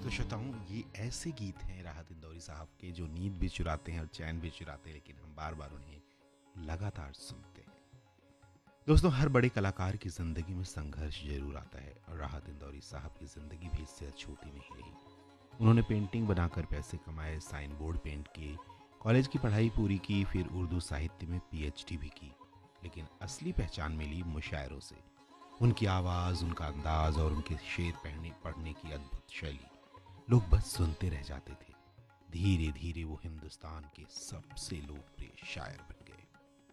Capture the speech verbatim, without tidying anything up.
तो श्रोताओं, ये ऐसे गीत हैं राहत इंदौरी साहब के जो नींद भी चुराते हैं और चैन भी चुराते हैं, लेकिन हम बार बार उन्हें लगातार सुनते हैं। दोस्तों, हर बड़े कलाकार की जिंदगी में संघर्ष जरूर आता है और राहत इंदौरी साहब की जिंदगी भी इससे छोटी नहीं रही। उन्होंने पेंटिंग बनाकर पैसे कमाए, साइन बोर्ड पेंट किए, कॉलेज की पढ़ाई पूरी की, फिर उर्दू साहित्य में पीएचडी भी की। लेकिन असली पहचान मिली मुशायरों से। उनकी आवाज़, उनका अंदाज और उनके शेर पढ़ने पढ़ने की अद्भुत शैली, लोग बस सुनते रह जाते थे। धीरे धीरे वो हिंदुस्तान के सबसे लोकप्रिय शायर बने।